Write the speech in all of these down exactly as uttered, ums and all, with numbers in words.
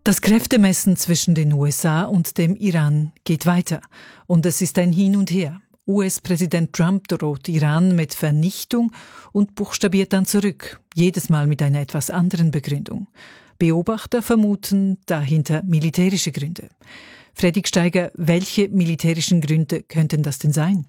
Das Kräftemessen zwischen den U S A und dem Iran geht weiter. Und es ist ein Hin und Her. U S-Präsident Trump droht Iran mit Vernichtung und buchstabiert dann zurück, jedes Mal mit einer etwas anderen Begründung. Beobachter vermuten dahinter militärische Gründe. Freddy Gsteiger, welche militärischen Gründe könnten das denn sein?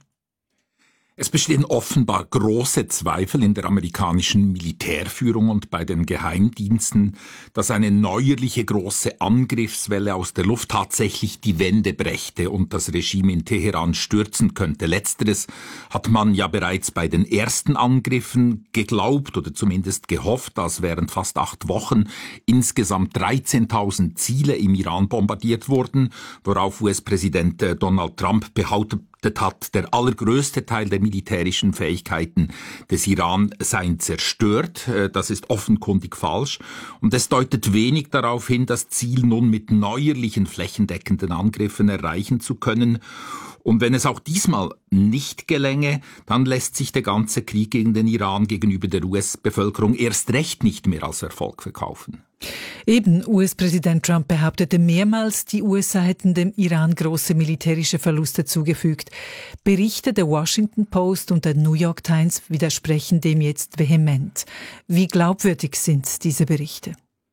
Es bestehen offenbar große Zweifel in der amerikanischen Militärführung und bei den Geheimdiensten, dass eine neuerliche große Angriffswelle aus der Luft tatsächlich die Wende brächte und das Regime in Teheran stürzen könnte. Letzteres hat man ja bereits bei den ersten Angriffen geglaubt oder zumindest gehofft, dass während fast acht Wochen insgesamt dreizehntausend Ziele im Iran bombardiert wurden, worauf U S-Präsident Donald Trump behauptet hat, der allergrößte Teil der militärischen Fähigkeiten des Iran seien zerstört. Das ist offenkundig falsch. Und es deutet wenig darauf hin, das Ziel nun mit neuerlichen flächendeckenden Angriffen erreichen zu können. Und wenn es auch diesmal nicht gelänge, dann lässt sich der ganze Krieg gegen den Iran gegenüber der U S-Bevölkerung erst recht nicht mehr als Erfolg verkaufen. Eben, U S-Präsident Trump behauptete mehrmals, die U S A hätten dem Iran große militärische Verluste zugefügt. Berichte der Washington Post und der New York Times widersprechen dem jetzt vehement. Wie glaubwürdig sind diese Berichte?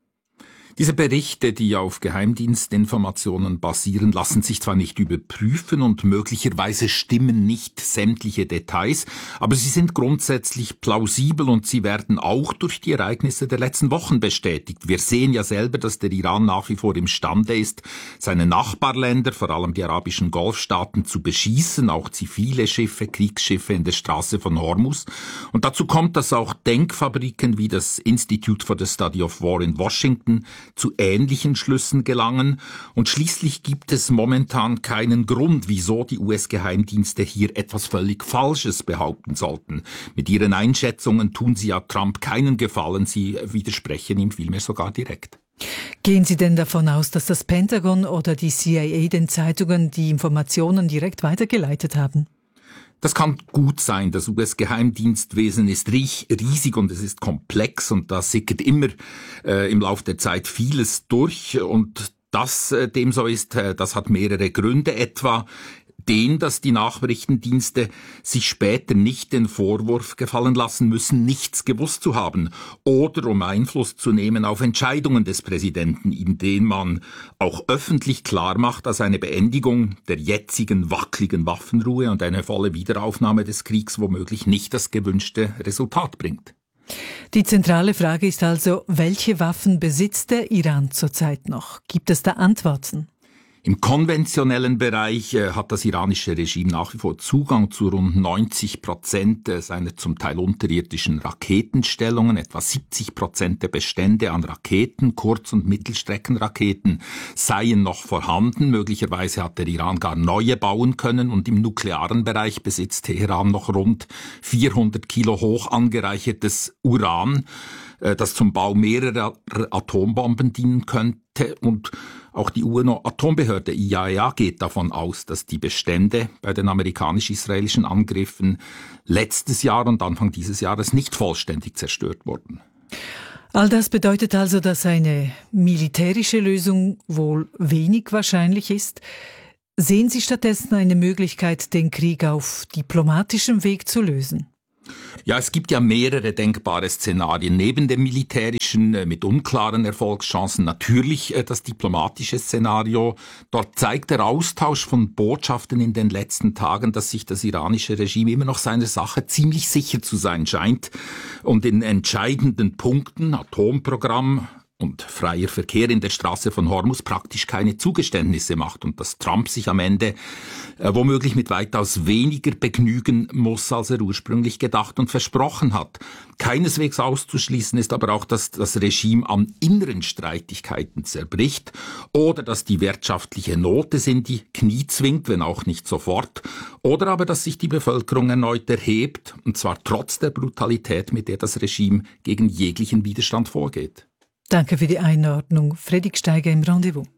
Diese Berichte, die auf Geheimdienstinformationen basieren, lassen sich zwar nicht überprüfen und möglicherweise stimmen nicht sämtliche Details, aber sie sind grundsätzlich plausibel und sie werden auch durch die Ereignisse der letzten Wochen bestätigt. Wir sehen ja selber, dass der Iran nach wie vor imstande ist, seine Nachbarländer, vor allem die arabischen Golfstaaten, zu beschießen, auch zivile Schiffe, Kriegsschiffe in der Straße von Hormuz. Und dazu kommt, dass auch Denkfabriken wie das Institute for the Study of War in Washington zu ähnlichen Schlüssen gelangen. Und schließlich gibt es momentan keinen Grund, wieso die U S-Geheimdienste hier etwas völlig Falsches behaupten sollten. Mit ihren Einschätzungen tun sie ja Trump keinen Gefallen, sie widersprechen ihm vielmehr sogar direkt. Gehen Sie denn davon aus, dass das Pentagon oder die C I A den Zeitungen die Informationen direkt weitergeleitet haben? Das kann gut sein. Das U S-Geheimdienstwesen ist riesig und es ist komplex und da sickert immer äh, im Laufe der Zeit vieles durch und dass äh, dem so ist, äh, das hat mehrere Gründe, etwa den, dass die Nachrichtendienste sich später nicht den Vorwurf gefallen lassen müssen, nichts gewusst zu haben, oder um Einfluss zu nehmen auf Entscheidungen des Präsidenten, indem man auch öffentlich klar macht, dass eine Beendigung der jetzigen wackeligen Waffenruhe und eine volle Wiederaufnahme des Kriegs womöglich nicht das gewünschte Resultat bringt. Die zentrale Frage ist also, welche Waffen besitzt der Iran zurzeit noch? Gibt es da Antworten? Im konventionellen Bereich äh, hat das iranische Regime nach wie vor Zugang zu rund neunzig Prozent seiner zum Teil unterirdischen Raketenstellungen. Etwa siebzig Prozent der Bestände an Raketen, Kurz- und Mittelstreckenraketen seien noch vorhanden. Möglicherweise hat der Iran gar neue bauen können und im nuklearen Bereich besitzt Teheran noch rund vierhundert Kilo hoch angereichertes Uran, äh, das zum Bau mehrerer Atombomben dienen könnte. Und auch die U N-Atombehörde I A E A geht davon aus, dass die Bestände bei den amerikanisch-israelischen Angriffen letztes Jahr und Anfang dieses Jahres nicht vollständig zerstört wurden. All das bedeutet also, dass eine militärische Lösung wohl wenig wahrscheinlich ist. Sehen Sie stattdessen eine Möglichkeit, den Krieg auf diplomatischem Weg zu lösen? Ja, es gibt ja mehrere denkbare Szenarien. Neben dem militärischen mit unklaren Erfolgschancen natürlich das diplomatische Szenario. Dort zeigt der Austausch von Botschaften in den letzten Tagen, dass sich das iranische Regime immer noch seiner Sache ziemlich sicher zu sein scheint und in entscheidenden Punkten, Atomprogramm und freier Verkehr in der Straße von Hormuz, praktisch keine Zugeständnisse macht und dass Trump sich am Ende äh, womöglich mit weitaus weniger begnügen muss, als er ursprünglich gedacht und versprochen hat. Keineswegs auszuschließen ist aber auch, dass das Regime an inneren Streitigkeiten zerbricht oder dass die wirtschaftliche Not es in die Knie zwingt, wenn auch nicht sofort, oder aber, dass sich die Bevölkerung erneut erhebt, und zwar trotz der Brutalität, mit der das Regime gegen jeglichen Widerstand vorgeht. Danke für die Einordnung. Freddy Gsteiger im Rendezvous.